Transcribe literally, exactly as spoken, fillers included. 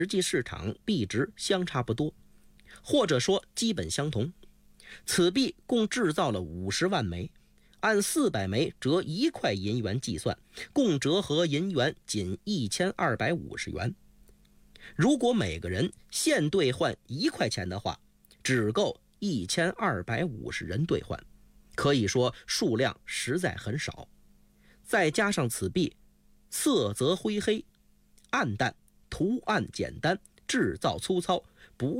实际市场币值相差不多，或者说基本相同。此币共制造了五十万枚，按四百枚折一块银元计算，共折合银元仅一千二百五十元。如果每个人现兑换一块钱的话，只够一千二百五十人兑换，可以说数量实在很少。再加上此币色泽灰黑、暗淡，图案简单，制造粗糙，不